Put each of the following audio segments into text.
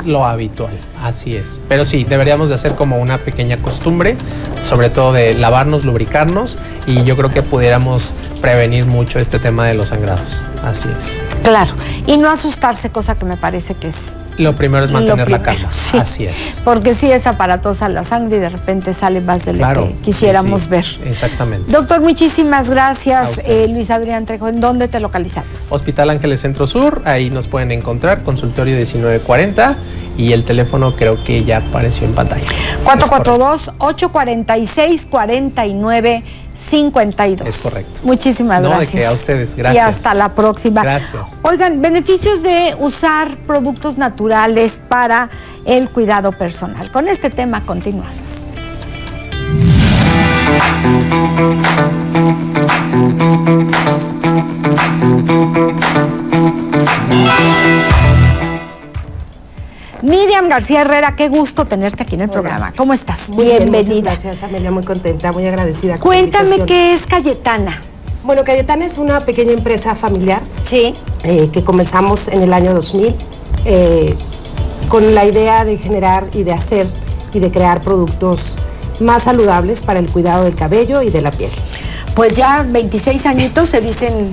es lo habitual, así es. Pero sí, deberíamos de hacer como una pequeña costumbre, sobre todo de lavarnos, lubricarnos, y yo creo que pudiéramos prevenir mucho este tema de los sangrados, así es. Claro, y no asustarse, cosa que me parece que es... Lo primero es mantener la calma, sí, así es. Porque sí es aparatosa la sangre y de repente sale más de lo que quisiéramos ver. Exactamente. Doctor, muchísimas gracias. Luis Adrián Trejo, ¿en dónde te localizamos? Hospital Ángeles Centro Sur, ahí nos pueden encontrar, consultorio 1940, y el teléfono creo que ya apareció en pantalla. 442-846-4952. Es correcto. Muchísimas gracias. De que a ustedes, gracias. Y hasta la próxima. Gracias. Oigan, beneficios de usar productos naturales para el cuidado personal. Con este tema continuamos. Miriam García Herrera, qué gusto tenerte aquí en el programa. ¿Cómo estás? Muy bien, bienvenida. muchas gracias, Amelia, muy contenta, muy agradecida. Cuéntame qué es Cayetana. Bueno, Cayetana es una pequeña empresa familiar. Sí. Que comenzamos en el año 2000 con la idea de generar y de hacer y de crear productos más saludables para el cuidado del cabello y de la piel. Pues ya 26 añitos se dicen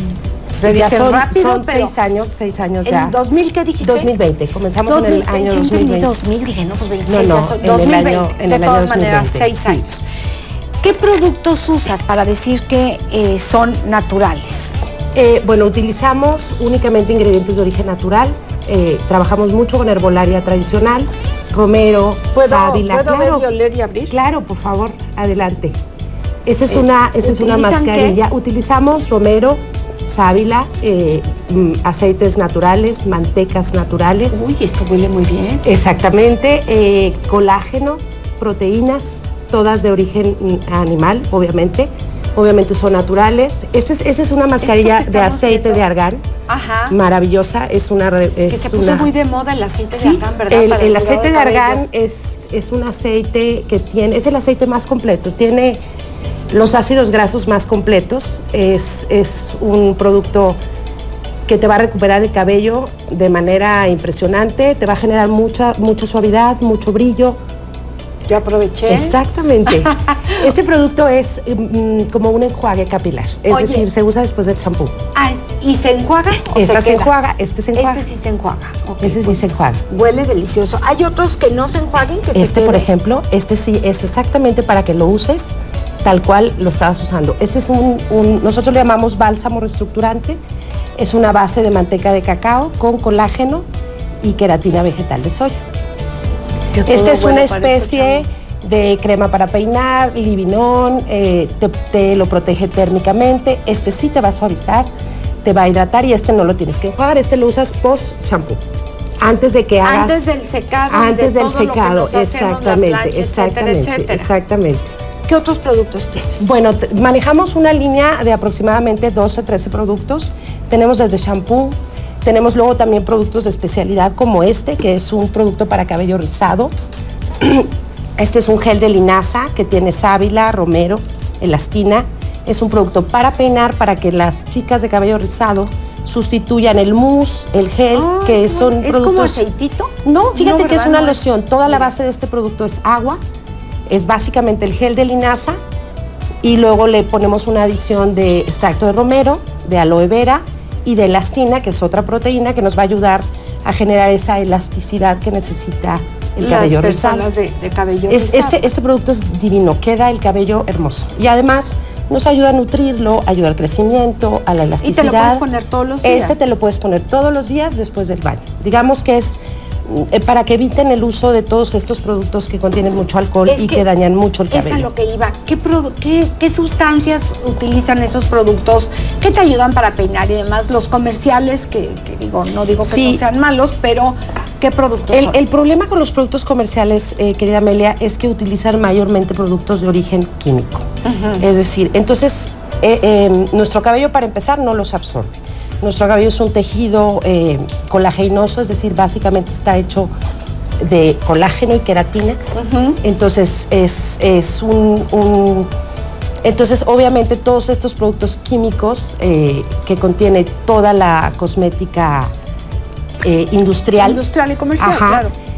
rápido, son pero 6 años ya. ¿En 2000 qué dijiste? 2020, comenzamos en el año 2020. 2000, dije, no, pues 26 no, ya son, en 2020, el año, en de el todas año maneras, 2020, 6 años. ¿Qué productos usas para decir que son naturales? Bueno, utilizamos únicamente ingredientes de origen natural. Trabajamos mucho con herbolaria tradicional, romero, sábila. ¿Puedo ver, oler y abrir? Claro, por favor, adelante. Esa es una mascarilla. ¿Qué? Utilizamos romero, sábila, aceites naturales, mantecas naturales. Uy, esto huele muy bien. Exactamente, colágeno, proteínas, todas de origen animal, obviamente. Obviamente son naturales. Esa es una mascarilla de aceite de argán. Ajá. Maravillosa. Que se puso muy de moda el aceite de argán, ¿verdad? El aceite de argán es un aceite que es el aceite más completo. Tiene los ácidos grasos más completos. Es un producto que te va a recuperar el cabello de manera impresionante. Te va a generar mucha suavidad, mucho brillo. Yo aproveché. Exactamente. Este producto es como un enjuague capilar. Es decir, se usa después del champú. ¿Y se enjuaga o este se enjuaga? Este se enjuaga. Este sí se enjuaga. Okay, ese sí se enjuaga. Huele delicioso. ¿Hay otros que no se enjuaguen? Por ejemplo, este sí es exactamente para que lo uses tal cual lo estabas usando. Este es nosotros le llamamos bálsamo reestructurante. Es una base de manteca de cacao con colágeno y queratina vegetal de soya. Esta es una especie de crema para peinar, livinón, te lo protege térmicamente. Este sí te va a suavizar, te va a hidratar y este no lo tienes que enjuagar, este lo usas post shampoo. Antes de que hagas. Antes del secado. Antes del secado, exactamente. ¿Qué otros productos tienes? Bueno, manejamos una línea de aproximadamente 12 o 13 productos. Tenemos desde shampoo. Tenemos luego también productos de especialidad como este, que es un producto para cabello rizado. Este es un gel de linaza que tiene sábila, romero, elastina. Es un producto para peinar, para que las chicas de cabello rizado sustituyan el mousse, el gel, que son productos... ¿Es como aceitito? No, fíjate que es una loción. Toda la base de este producto es agua. Es básicamente el gel de linaza y luego le ponemos una adición de extracto de romero, de aloe vera y de elastina, que es otra proteína que nos va a ayudar a generar esa elasticidad que necesita el cabello rizado. De cabello rizado. Este producto es divino, queda el cabello hermoso. Y además nos ayuda a nutrirlo, ayuda al crecimiento, a la elasticidad. ¿Y te lo puedes poner todos los días? Te lo puedes poner todos los días después del baño. Digamos que es para que eviten el uso de todos estos productos que contienen mucho alcohol y que dañan mucho el cabello. Es a lo que iba. ¿Qué sustancias utilizan esos productos? ¿Qué te ayudan para peinar y demás? Los comerciales, no digo que no sean malos, pero ¿qué productos son? El problema con los productos comerciales, querida Amelia, es que utilizan mayormente productos de origen químico. Es decir, entonces, nuestro cabello, para empezar, no los absorbe. Nuestro cabello es un tejido colagenoso, es decir, básicamente está hecho de colágeno y queratina. Entonces, entonces, obviamente, todos estos productos químicos que contiene toda la cosmética industrial. Industrial y comercial, claro.